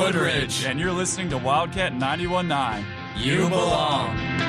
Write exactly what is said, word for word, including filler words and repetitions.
Woodridge. And you're listening to Wildcat ninety-one point nine. You belong.